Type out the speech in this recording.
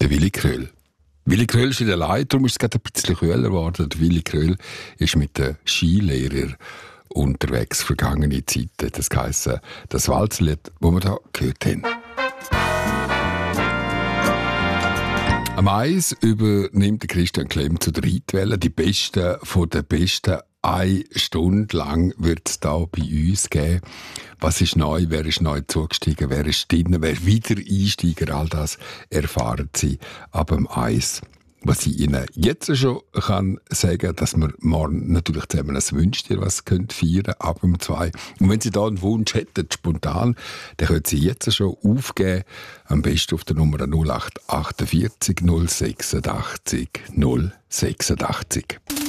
der Willi Kröll. Willi Kröll ist wieder allein, darum ist es gerade ein bisschen kühler geworden. Der Willi Kröll ist mit den Skilehrern unterwegs, vergangene Zeiten. Das heisst, das Walzerlied, das wir hier gehört haben. Am Eis übernimmt Christian Klemm zu der Reitwelle. Die Besten von den Besten. 1 Stunde lang wird es hier bei uns geben. Was ist neu? Wer ist neu zugestiegen? Wer ist drin? Wer wieder Einsteiger? All das erfahren Sie ab dem Eis. Was ich Ihnen jetzt schon kann sagen, dass wir morgen natürlich zusammen ein Wünschtier was feiern können, ab dem 2. Und wenn Sie da einen Wunsch hätten, spontan, dann können Sie jetzt schon aufgeben. Am besten auf der Nummer 0848 086 086.